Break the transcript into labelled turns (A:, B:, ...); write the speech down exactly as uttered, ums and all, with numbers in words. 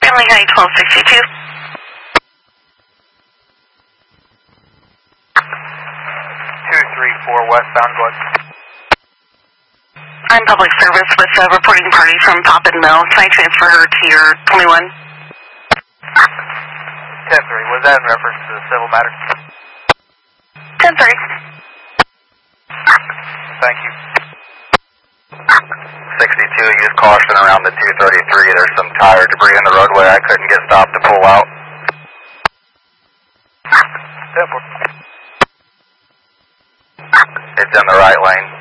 A: Family County twelve sixty-two.
B: two three four westbound, what?
A: I'm public service with a reporting party from Poppin Mill. Can I transfer her to your twenty-one?
B: ten three, was that in reference to the civil matter?
A: ten three.
B: Thank you.
C: sixty-two, use caution around the two thirty-three. There's some tire debris in the roadway. I couldn't get stopped to pull out.
B: Temple.
C: It's in the right lane.